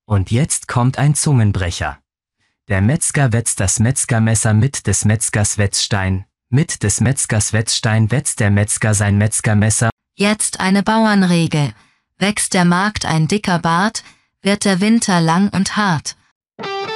Und jetzt kommt ein Zungenbrecher. Der Metzger wetzt das Metzgermesser mit des Metzgers Wetzstein. Mit des Metzgers Wetzstein wetzt der Metzger sein Metzgermesser. Jetzt eine Bauernregel. Wächst der Magd ein dicker Bart, wird der Winter lang und hart.